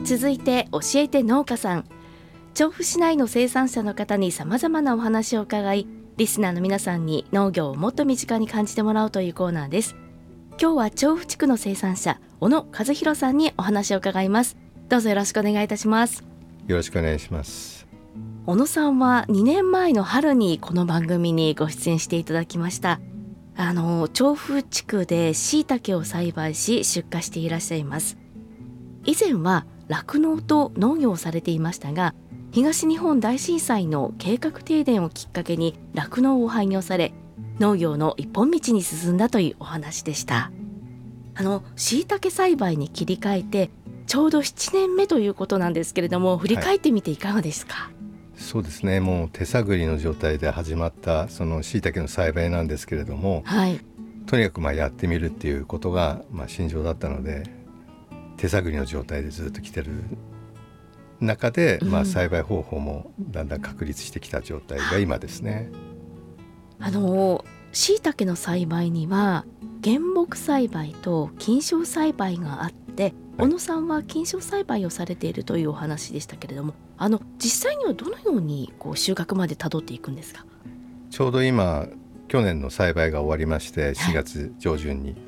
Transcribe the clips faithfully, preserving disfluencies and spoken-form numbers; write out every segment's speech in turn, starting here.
続いて教えて農家さん、調布市内の生産者の方にさまざまなお話を伺い、リスナーの皆さんに農業をもっと身近に感じてもらおうというコーナーです。今日は調布地区の生産者小野和弘さんにお話を伺います。どうぞよろしくお願いいたします。 よろしくお願いします。 小野さんはにねんまえの春にこの番組にご出演していただきました。あの調布地区で椎茸を栽培し出荷していらっしゃいます。以前は酪農と農業をされていましたが、東日本大震災の計画停電をきっかけに酪農を廃業され、農業の一本道に進んだというお話でした。あの椎茸栽培に切り替えてちょうどななねんめということなんですけれども、振り返ってみていかがですか？はい、 そうですね、もう手探りの状態で始まったその椎茸の栽培なんですけれども、 はい、 とにかくまあやってみるっていうことがまあ信条だったので、手探りの状態でずっと来てる中で、まあ栽培方法もだんだん確立してきた状態が今ですね。 あの椎茸の栽培には原木栽培と菌床栽培があって、小野さんは菌床栽培をされているというお話でしたけれども、あの実際にはどのようにこう収穫までたどっていくんですか？ ちょうど今去年の栽培が終わりましてしがつ上旬に、はい、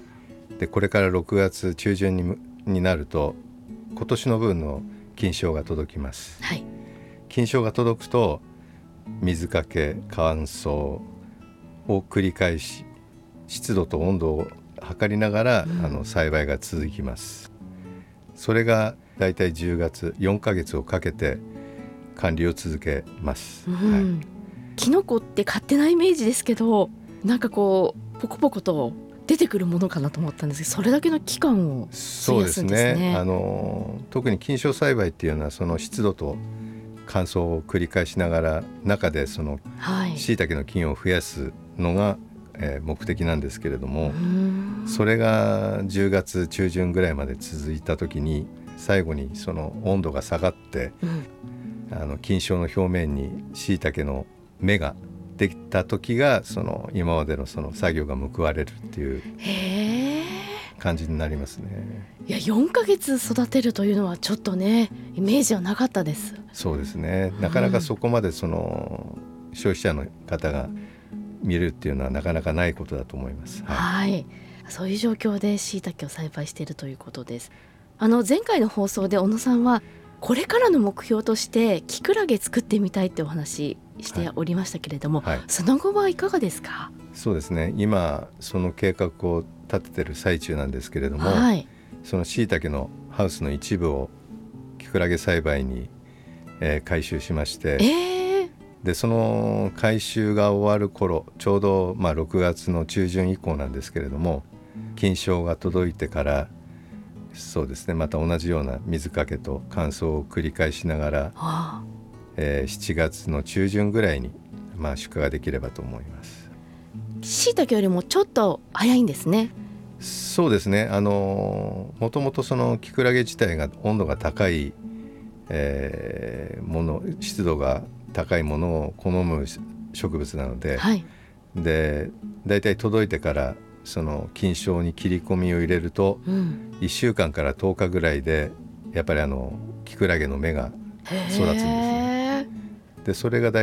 でこれからろくがつ中旬 に, になると今年の分の菌床が届きます。はい、菌床が届くと水かけ乾燥を繰り返し、湿度と温度を測りながら、うん、あの栽培が続きます。それがだいたいじゅうがつ、よんかげつをかけて管理を続けます。うん、はい、 キノコって勝手なイメージですけど、なんかこうポコポコと出てくるものかなと思ったんですけど、それだけの期間を費やすんですね。 そうですね、あの特に菌床栽培っていうのはその湿度と乾燥を繰り返しながら中でその椎茸の菌を増やすのが、えー、目的なんですけれども、それがじゅうがつ中旬ぐらいまで続いた時に最後にその温度が下がって、うん、あの菌床の表面に椎茸の芽ができた時がその今までのその作業が報われるっていう感じになりますね。 いやよんかげつ育てるというのはちょっとねイメージはなかったです。 そうですね、なかなかそこまでその消費者の方が見るっていうのはなかなかないことだと思います。 はい、はい、そういう状況で椎茸を栽培しているということです。あの前回の放送で小野さんはこれからの目標としてキクラゲ作ってみたいってお話しておりましたけれども、はいはい、その後はいかがですか？ そうですね、今その計画を立ててる最中なんですけれども、はい、その椎茸のハウスの一部をキクラゲ栽培に、えー、改修しまして、えー、でその改修が終わる頃ちょうど、まあ、ろくがつの中旬以降なんですけれども、菌床が届いてからそうですね、また同じような水かけと乾燥を繰り返しながら、はあえー、しちがつの中旬ぐらいに、まあ、出荷ができればと思います。 椎茸よりもちょっと早いんですね。 そうですね、あのもともとそのキクラゲ自体が温度が高い、えー、もの湿度が高いものを好む植物なので、はい、でだいたい届いてからその菌床に切り込みを入れると、うん、いっしゅうかんからとおかぐらいでやっぱりあのキクラゲの芽が育つんですね。でそれが